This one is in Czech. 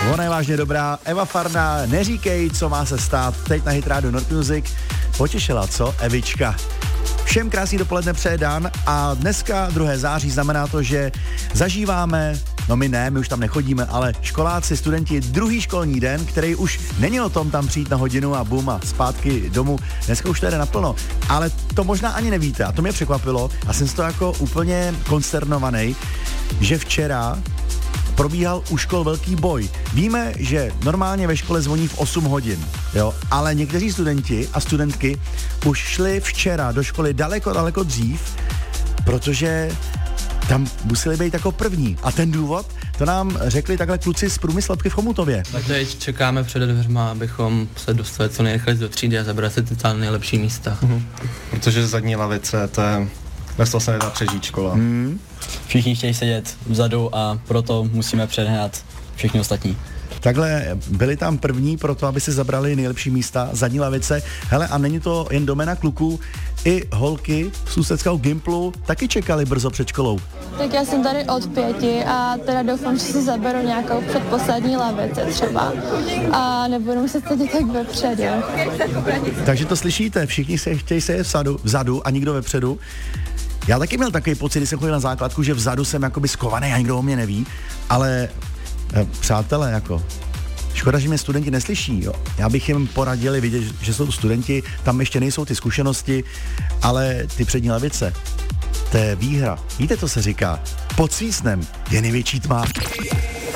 Ona je vážně dobrá. Eva Farná, neříkej, co má se stát. Teď na Hit Radio Nord Music. Potěšila, co? Evička. Všem krásný dopoledne přeje Dan a dneska 2. září znamená to, že zažíváme, no my už tam nechodíme, ale školáci, studenti, druhý školní den, který už není o tom tam přijít na hodinu a bum a zpátky domů. Dneska už to jde naplno, ale to možná ani nevíte a to mě překvapilo a jsem z toho jako úplně konsternovaný, že včera probíhal u škol velký boj. Víme, že normálně ve škole zvoní v 8 hodin, jo, ale někteří studenti a studentky už šli včera do školy daleko dřív, protože tam museli být jako první. A ten důvod, to nám řekli takhle kluci z průmyslovky v Chomutově. Tak teď čekáme před dveřma, abychom se dostali co nejrychleji do třídy a zabrat si ty tam nejlepší místa. Protože zadní lavice, to je, bez toho se nedá přežít škola. Všichni chtějí sedět vzadu a proto musíme předhnat všichni ostatní. Takhle byli tam první proto, aby si zabrali nejlepší místa, zadní lavice. Hele, a není to jen doména kluků, i holky z ústeckého Gimplu taky čekali brzo před školou. Tak já jsem tady od 5 a teda doufám, že si zaberu nějakou předposlední lavice třeba a nebudu muset sedět tak vepředu. Takže to slyšíte, všichni se chtějí sedět vzadu a nikdo vepředu. Já taky měl takový pocit, když jsem chodil na základku, že vzadu jsem jakoby skovaný a nikdo o mě neví, ale přátelé, jako škoda, že mě studenti neslyší, jo. Já bych jim poradil vidět, že jsou to studenti, tam ještě nejsou ty zkušenosti, ale ty přední lavice, to je výhra. Víte, co se říká? Pod svícnem je největší tma.